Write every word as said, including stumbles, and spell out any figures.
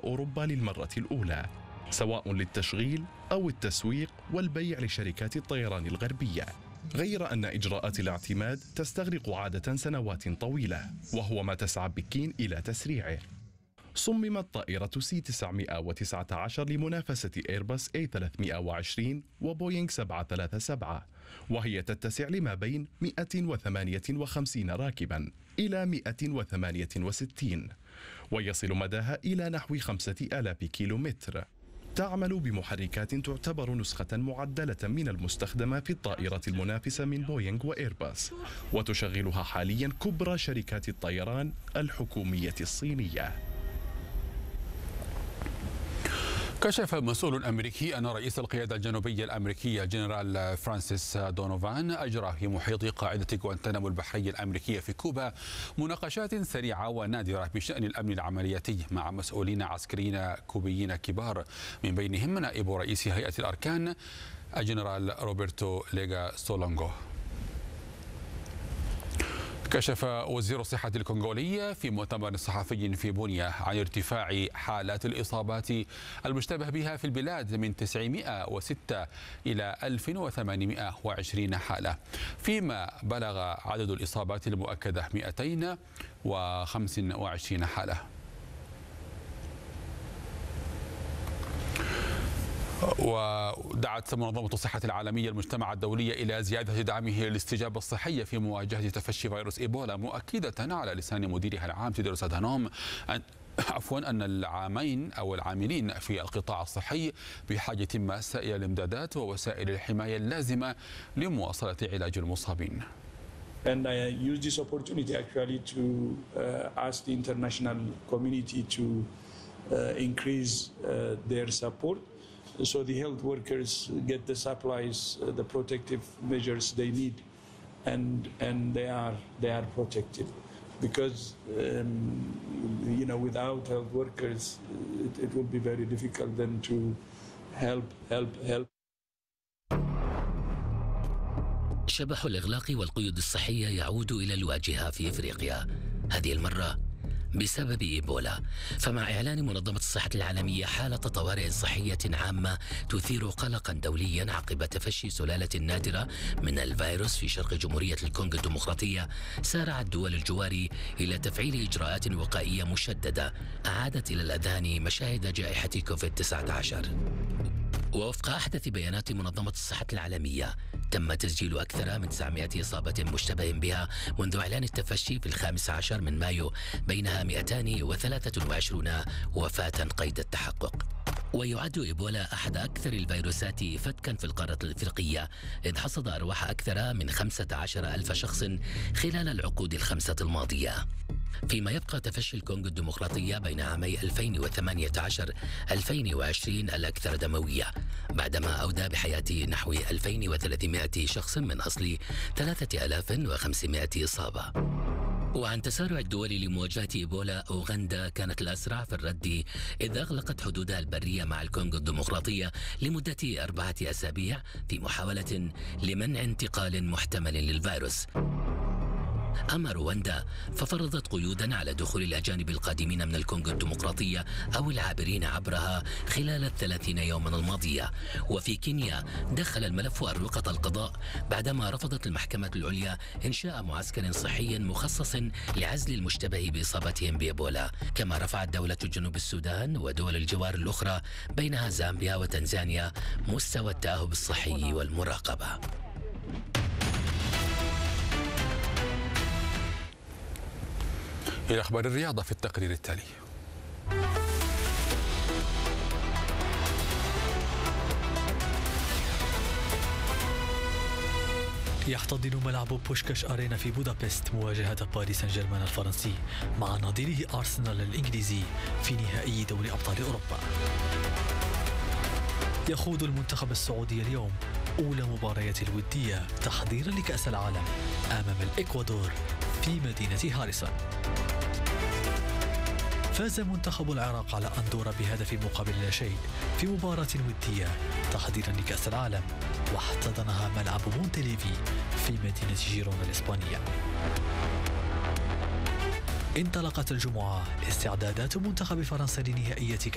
أوروبا للمرة الأولى، سواء للتشغيل أو التسويق والبيع لشركات الطيران الغربية، غير أن إجراءات الاعتماد تستغرق عادة سنوات طويلة، وهو ما تسعى بكين إلى تسريعه. صممت طائرة سي تسعمائة وتسعة عشر لمنافسة إيرباص إيه ثلاثمائة وعشرين وبوينغ سبعمائة وثلاثة وسبعين، وهي تتسع لما بين مئة وثمانية وخمسين راكبا إلى مئة وثمانية وستين، ويصل مداها إلى نحو خمسة آلاف كيلومتر. تعمل بمحركات تعتبر نسخة معدلة من المستخدمة في الطائرة المنافسة من بوينغ وإيرباص، وتشغلها حاليا كبرى شركات الطيران الحكومية الصينية. كشف مسؤول أمريكي أن رئيس القيادة الجنوبية الأمريكية جنرال فرانسيس دونوفان أجرى في محيط قاعدة غوانتنامو البحرية الأمريكية في كوبا مناقشات سريعة ونادرة بشأن الأمن العملياتي مع مسؤولين عسكريين كوبيين كبار، من بينهم نائب رئيس هيئة الأركان الجنرال روبرتو ليغا سولونغو. كشف وزير الصحة الكونغولي في مؤتمر صحفي في بونيا عن ارتفاع حالات الإصابات المشتبه بها في البلاد من تسعمائة وستة إلى ألف وثمانمائة وعشرين حالة، فيما بلغ عدد الإصابات المؤكدة مئتين وخمسة وعشرين حالة. ودعت منظمة الصحة العالمية المجتمع الدولي إلى زيادة دعمه للاستجابة الصحية في مواجهة تفشي فيروس إيبولا، مؤكدة على لسان مديرها العام تيدروس أدهانوم أن عفوا أن العامين أو العاملين في القطاع الصحي بحاجة ماسة إلى الإمدادات ووسائل الحماية اللازمة لمواصلة علاج المصابين. And I use this opportunity actually to uh, ask the international community to uh, increase uh, their support, so the health workers get the supplies, uh, the protective measures they need, and and they are they are protected, because um, you know, without health workers it, it will be very difficult then to help help help. شبح الإغلاق والقيود الصحية يعود إلى الواجهة في إفريقيا، هذه المرة بسبب إيبولا. فمع إعلان منظمة الصحة العالمية حالة طوارئ صحية عامة تثير قلقا دوليا عقب تفشي سلالة نادرة من الفيروس في شرق جمهورية الكونغو الديمقراطية، سارعت دول الجوار إلى تفعيل إجراءات وقائية مشددة أعادت إلى الأذهان مشاهد جائحة كوفيد تسعة عشر. ووفق أحدث بيانات منظمة الصحة العالمية، تم تسجيل أكثر من تسعمائة إصابة مشتبه بها منذ إعلان التفشي في الخامس عشر من مايو، بينها مئتين وثلاثة وعشرين وفاة قيد التحقق. ويعد إيبولا أحد أكثر الفيروسات فتكا في القارة الإفريقية، إذ حصد أرواح أكثر من خمسة عشر ألف شخص خلال العقود الخمسة الماضية. فيما يبقى تفشي الكونغو الديمقراطية بين عامي ألفين وثمانية عشر ألفين وعشرين الأكثر دموية، بعدما أودى بحياة نحو ألفين وثلاثمائة شخص من أصل ثلاثة آلاف وخمسمائة إصابة. وعن تسارع الدول لمواجهة إيبولا، أوغندا كانت الأسرع في الرد، إذ أغلقت حدودها البرية مع الكونغو الديمقراطية لمدة أربعة أسابيع في محاولة لمنع انتقال محتمل للفيروس. أما رواندا ففرضت قيودا على دخول الأجانب القادمين من الكونغو الديمقراطية أو العابرين عبرها خلال الثلاثين يوما الماضية. وفي كينيا دخل الملف أروقة القضاء بعدما رفضت المحكمة العليا إنشاء معسكر صحي مخصص لعزل المشتبه بإصابتهم بإيبولا. كما رفعت دولة جنوب السودان ودول الجوار الأخرى بينها زامبيا وتنزانيا مستوى التأهب الصحي والمراقبة. إلى أخبار الرياضة في التقرير التالي. يحتضن ملعب بوشكاش أرينا في بودابست مواجهة باريس سان جيرمان الفرنسي مع نظيره أرسنال الإنجليزي في نهائي دوري أبطال أوروبا. يخوض المنتخب السعودي اليوم أولى مباريات الودية تحضيرا لكأس العالم أمام الإكوادور في مدينة هاريسون. فاز منتخب العراق على أندورا بهدف مقابل لا شيء في مباراة ودية تحضيرا لكأس العالم، واحتضنها ملعب مونتليفي في مدينة جيرونا الإسبانية. انطلقت الجمعة استعدادات منتخب فرنسا لنهائية